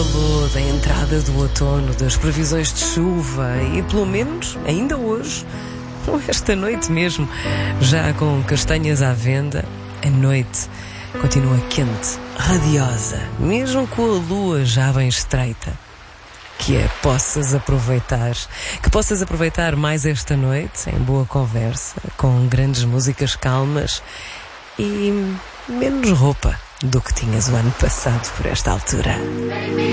falou da entrada do outono, das previsões de chuva e, pelo menos, ainda hoje, ou esta noite mesmo, já com castanhas à venda, a noite continua quente, radiosa, mesmo com a lua já bem estreita. Que possas aproveitar mais esta noite em boa conversa, com grandes músicas calmas e menos roupa do que tinhas o ano passado por esta altura.